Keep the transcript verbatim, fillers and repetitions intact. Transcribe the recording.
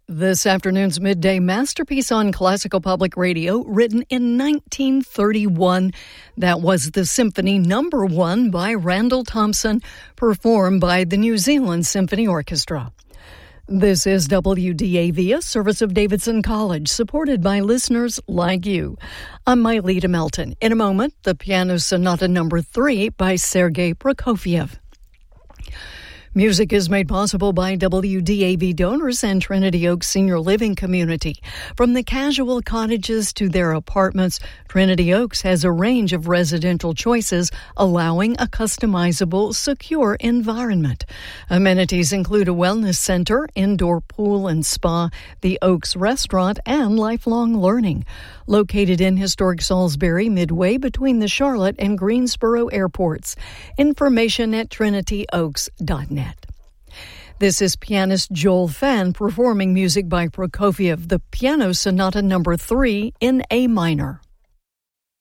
This afternoon's midday masterpiece on Classical Public Radio, written in nineteen thirty-one. That was the Symphony Number One by Randall Thompson, performed by the New Zealand Symphony Orchestra. This is W D A V, a service of Davidson College, supported by listeners like you. I'm Myleta Melton. In a moment, the Piano Sonata Number Three by Sergei Prokofiev. Music is made possible by W D A V donors and Trinity Oaks Senior Living Community. From the casual cottages to their apartments, Trinity Oaks has a range of residential choices, allowing a customizable, secure environment. Amenities include a wellness center, indoor pool and spa, the Oaks restaurant, and lifelong learning. Located in historic Salisbury, midway between the Charlotte and Greensboro airports. Information at trinity oaks dot net. This is pianist Joel Phan performing music by Prokofiev, the Piano Sonata Number Three in A minor.